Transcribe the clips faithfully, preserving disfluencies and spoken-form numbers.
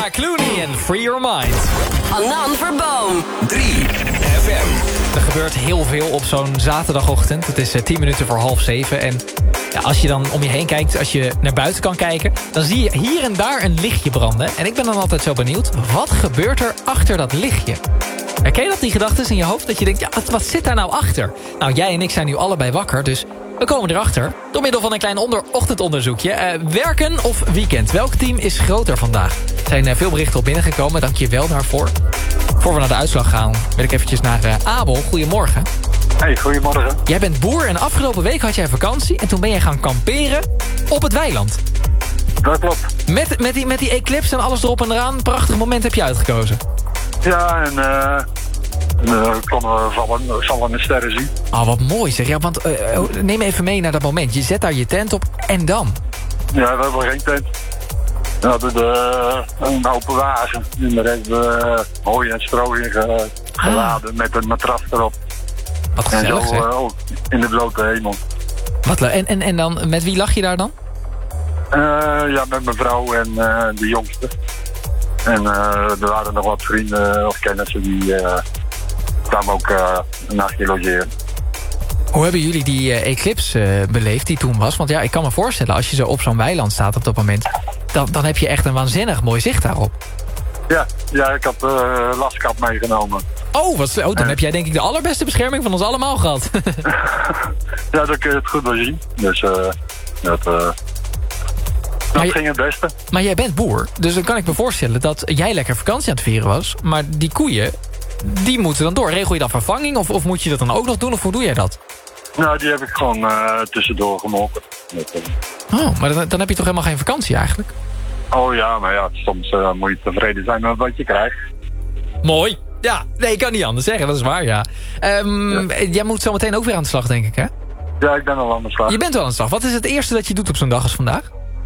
Georgia Clooney en Free Your Mind. Anand Verboom. drie F M. Er gebeurt heel veel op zo'n zaterdagochtend. Het is uh, tien minuten voor half zeven. En ja, als je dan om je heen kijkt, als je naar buiten kan kijken, dan zie je hier en daar een lichtje branden. En ik ben dan altijd zo benieuwd, wat gebeurt er achter dat lichtje? Herken je dat, die gedachten in je hoofd? Dat je denkt, ja, wat, wat zit daar nou achter? Nou, jij en ik zijn nu allebei wakker, dus we komen erachter. Door middel van een klein onder ochtendonderzoekje. Uh, werken of weekend? Welk team is groter vandaag? Er zijn uh, veel berichten op binnengekomen, dank je wel daarvoor. Voor we naar de uitslag gaan, wil ik eventjes naar uh, Abel. Goedemorgen. Hey, goedemorgen. Jij bent boer en afgelopen week had jij vakantie en toen ben jij gaan kamperen op het weiland. Dat klopt. Met, met, die, met die eclipse en alles erop en eraan. Prachtig moment heb je uitgekozen. Ja, en uh, uh, konden we vallen, vallende sterren zien. Oh, wat mooi zeg. Ja, want uh, neem even mee naar dat moment. Je zet daar je tent op en dan? Ja, we hebben geen tent. We hadden de, een open wagen. En daar hebben we hooi en stro in ge, geladen ah. met een matras erop. Wat gezellig, en zo uh, in de blote hemel. Wat leuk. En, en, en dan, met wie lag je daar dan? Uh, ja, met mijn vrouw en uh, de jongste. En uh, er waren nog wat vrienden of kennissen die uh, kwamen ook uh, een nachtje logeren. Hoe hebben jullie die uh, eclipse uh, beleefd die toen was? Want ja, ik kan me voorstellen, als je zo op zo'n weiland staat op dat moment, dan, dan heb je echt een waanzinnig mooi zicht daarop. Ja, ja ik had uh, lastkap meegenomen. Oh, wat, oh, dan en... heb jij denk ik de allerbeste bescherming van ons allemaal gehad. Ja, dan kun je het goed wel zien. Dus uh, dat, uh, dat je, ging het beste. Maar jij bent boer, dus dan kan ik me voorstellen dat jij lekker vakantie aan het vieren was. Maar die koeien, die moeten dan door. Regel je dan vervanging of, of moet je dat dan ook nog doen? Of hoe doe jij dat? Nou, die heb ik gewoon uh, tussendoor gemolken. Oh, maar dan, dan heb je toch helemaal geen vakantie eigenlijk? Oh ja, maar ja, soms uh, moet je tevreden zijn met wat je krijgt. Mooi. Ja, nee, ik kan niet anders zeggen, dat is waar, ja. Um, ja. Jij moet zo meteen ook weer aan de slag, denk ik, hè? Ja, ik ben al aan de slag. Je bent wel aan de slag. Wat is het eerste dat je doet op zo'n dag als vandaag?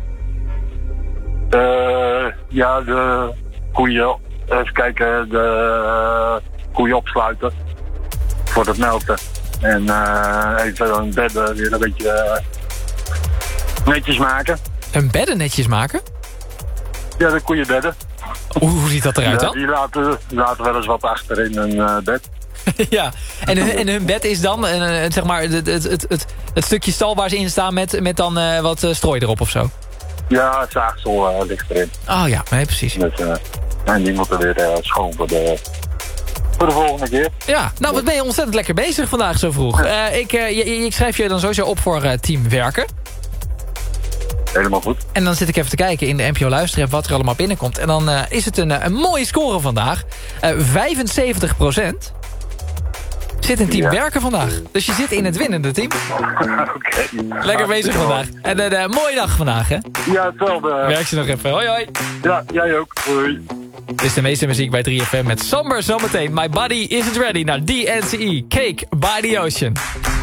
Uh, ja, de koeien, even kijken, de uh, koeien opsluiten voor het melken. En uh, even een bedden weer een beetje uh, netjes maken. Een bedden netjes maken? Ja, de koeienbedden. Hoe, hoe ziet dat eruit dan? Ja, die laten, laten wel eens wat achter in een uh, bed. Ja, en hun, en hun bed is dan uh, zeg maar het, het, het, het, het stukje stal waar ze in staan met, met dan uh, wat uh, strooi erop of zo? Ja, het zaagsel uh, ligt erin. Oh ja, nee, precies. Dus, uh, en die moeten weer uh, schoon voor de, voor de volgende keer. Ja, nou wat ben je ontzettend lekker bezig vandaag zo vroeg. Uh, ik, uh, je, ik schrijf je dan sowieso op voor uh, team werken. Helemaal goed. En dan zit ik even te kijken in de N P O Luisterapp wat er allemaal binnenkomt. En dan uh, is het een, een mooie score vandaag. Uh, vijfenzeventig procent zit in team ja. werken vandaag. Dus je zit in het winnende team. Oké. Okay. Lekker bezig vandaag. En een uh, mooie dag vandaag, hè? Ja, hetzelfde. Werk je nog even. Hoi, hoi. Ja, jij ook. Hoi. Dit is de meeste muziek bij drie F M met Somber zometeen. My Body Isn't Ready naar D N C E. Cake by the Ocean.